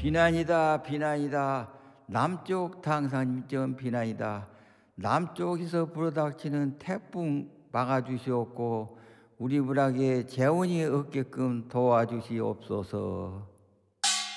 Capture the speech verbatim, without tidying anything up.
비난이다 비난이다. 남쪽 당사님 비난이다. 남쪽에서 불어닥치는 태풍 막아주시옵고 우리 문학에 재원이 없게끔 도와주시옵소서.